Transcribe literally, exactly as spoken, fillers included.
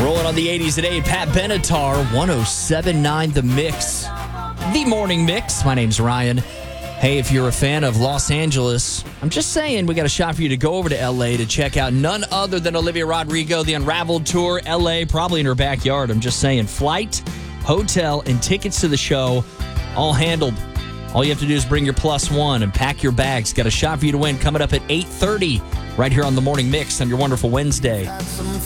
Rolling on the eighties at eight, Pat Benatar, one oh seven point nine The Mix. The Morning Mix. My name's Ryan. Hey, if you're a fan of Los Angeles, I'm just saying we got a shot for you to go over to L A to check out none other than Olivia Rodrigo, the Unraveled Tour, L A, probably in her backyard. I'm just saying, flight, hotel, and tickets to the show, all handled. All you have to do is bring your plus one and pack your bags. Got a shot for you to win coming up at eight thirty right here on The Morning Mix on your wonderful Wednesday.